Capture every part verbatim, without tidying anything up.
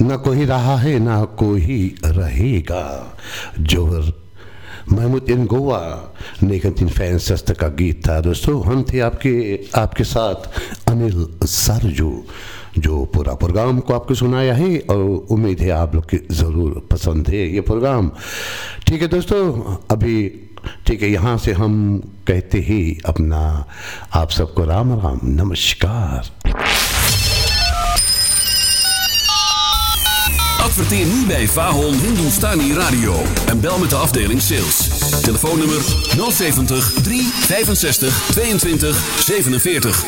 न कोई रहा है ना कोई रहेगा. जोहर महमूद इन गोवा उन्नीस सौ पैंसठ का गीत था. दोस्तों हम थे आपके आपके साथ अनिल सरजू, जो पूरा प्रोग्राम को आपको सुनाया है और उम्मीद है आप लोग की ज़रूर पसंद है ये प्रोग्राम. ठीक है दोस्तों, अभी ठीक है यहाँ से हम कहते ही अपना आप सबको राम राम नमस्कार. Adverteer nu bij Vahon Hindustani Radio en bel met de afdeling sales. Telefoonnummer nul zeventig, drie vijfenzestig, tweeëntwintig, zevenenveertig.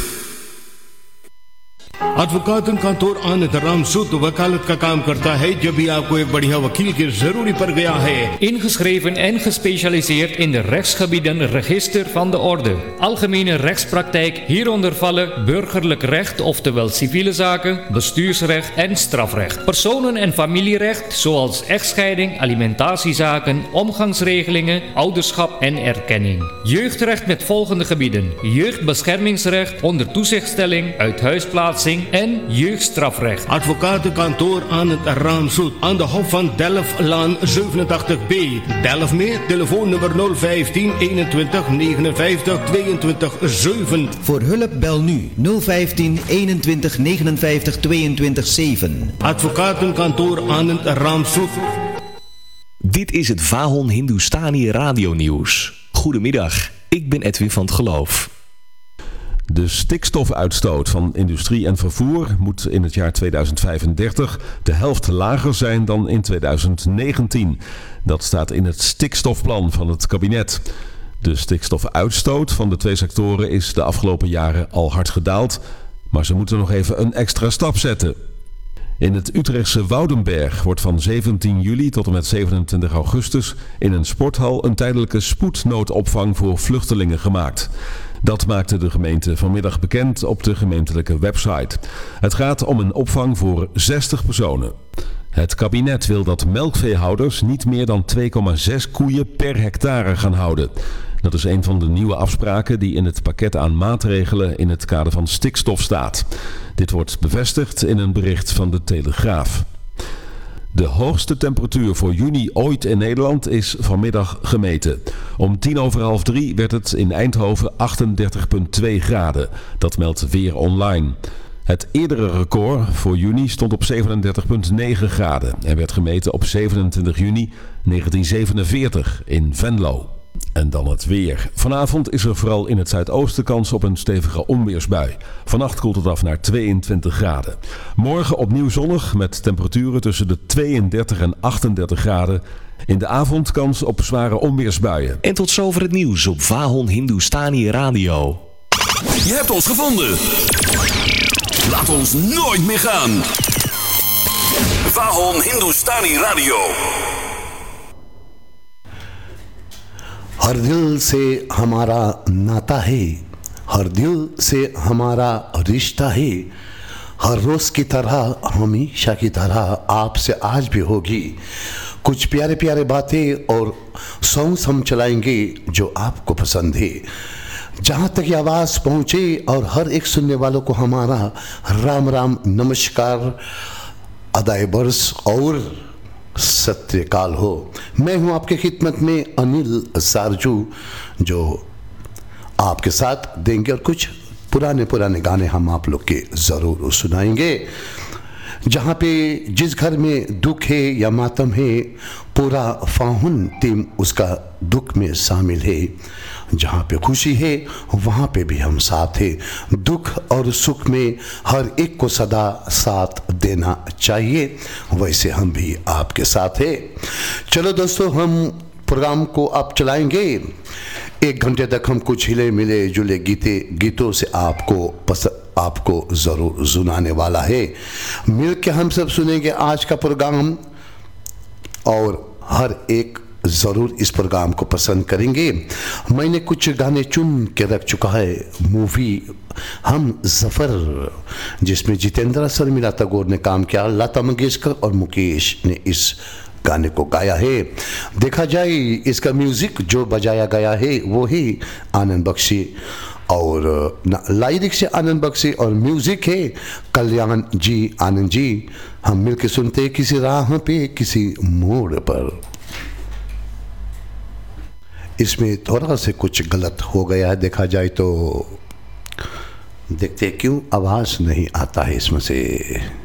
Advocate कांतोर आनंद रामसूद वकालत का काम करता है. जब भी आपको एक बढ़िया वकील की जरूरी पड़ गया है. Ingeschreven en gespecialiseerd in de rechtsgebieden Register van de Orde. Algemene rechtspraktijk, hieronder vallen burgerlijk recht, oftewel civiele zaken, bestuursrecht en strafrecht. Personen- en familierecht, zoals echtscheiding, alimentatiezaken, omgangsregelingen, ouderschap en erkenning. Jeugdrecht met volgende gebieden: jeugdbeschermingsrecht, onder toezichtstelling, uithuisplaatsing en jeugdstrafrecht. Advocatenkantoor Anand Ramsoet aan de Hof van Delftlaan zevenentachtig B. Delft meer, telefoonnummer nul vijftien, eenentwintig, negenenvijftig, tweeëntwintig, zeven. Voor hulp bel nu nul vijftien, eenentwintig, negenenvijftig, tweeëntwintig, zeven. Advocatenkantoor Anand Ramsoet. Dit is het Vahon Hindustani Radio Nieuws. Goedemiddag, ik ben Edwin van het Geloof. De stikstofuitstoot van industrie en vervoer moet in het jaar tweeduizend vijfendertig de helft lager zijn dan in tweeduizend negentien. Dat staat in het stikstofplan van het kabinet. De stikstofuitstoot van de twee sectoren is de afgelopen jaren al hard gedaald, maar ze moeten nog even een extra stap zetten. In het Utrechtse Woudenberg wordt van zeventien juli tot en met zevenentwintig augustus in een sporthal een tijdelijke spoednoodopvang voor vluchtelingen gemaakt. Dat maakte de gemeente vanmiddag bekend op de gemeentelijke website. Het gaat om een opvang voor zestig personen. Het kabinet wil dat melkveehouders niet meer dan twee komma zes koeien per hectare gaan houden. Dat is een van de nieuwe afspraken die in het pakket aan maatregelen in het kader van stikstof staat. Dit wordt bevestigd in een bericht van de Telegraaf. De hoogste temperatuur voor juni ooit in Nederland is vanmiddag gemeten. Om tien over half drie werd het in Eindhoven achtendertig komma twee graden. Dat meldt Weer Online. Het eerdere record voor juni stond op zevenendertig komma negen graden en werd gemeten op zevenentwintig juni negentien zevenenveertig in Venlo. En dan het weer. Vanavond is er vooral in het zuidoosten kans op een stevige onweersbui. Vannacht koelt het af naar tweeëntwintig graden. Morgen opnieuw zonnig met temperaturen tussen de tweeëndertig en achtendertig graden. In de avond kans op zware onweersbuien. En tot zover het nieuws op Vahon Hindustani Radio. Je hebt ons gevonden. Laat ons nooit meer gaan. Vahon Hindustani Radio. हर दिल से हमारा नाता है, हर दिल से हमारा रिश्ता है, हर रोज़ की तरह हमेशा की तरह आपसे आज भी होगी. कुछ प्यारे प्यारे बातें और सॉन्ग्स हम चलाएंगे जो आपको पसंद है. जहाँ तक ये आवाज़ पहुँचे और हर एक सुनने वालों को हमारा राम राम नमस्कार अदाए बरस और सत्यकाल हो. मैं हूं आपके खिदमत में अनिल सारजू, जो आपके साथ देंगे और कुछ पुराने पुराने गाने हम आप लोग के ज़रूर सुनाएंगे. जहाँ पे जिस घर में दुख है या मातम है, पूरा फाहुन टीम उसका दुख में शामिल है. जहाँ पे खुशी है वहाँ पे भी हम साथ हैं. दुख और सुख में हर एक को सदा साथ देना चाहिए, वैसे हम भी आपके साथ हैं. चलो दोस्तों, हम प्रोग्राम को अब चलाएंगे. एक घंटे तक हम कुछ हिले मिले जुले गीते गीतों से आपको पसंद आपको ज़रूर सुनाने वाला है. मिल के हम सब सुनेंगे आज का प्रोग्राम और हर एक ज़रूर इस प्रोग्राम को पसंद करेंगे. मैंने कुछ गाने चुन के रख चुका है. मूवी हम ज़फ़र, जिसमें जितेंद्र शर्मिला टैगोर ने काम किया, लता मंगेशकर और मुकेश ने इस गाने को गाया है. देखा जाए इसका म्यूज़िक जो बजाया गया है वो ही आनंद बख्शी और लाइरिक्स से आनंद बख्शी और म्यूजिक है कल्याण जी आनंद जी। हम मिलके सुनते किसी राह पे किसी मोड़ पर। इसमें थोड़ा से कुछ गलत हो गया है, देखा जाए तो। देखते क्यों आवाज नहीं आता है इसमें से।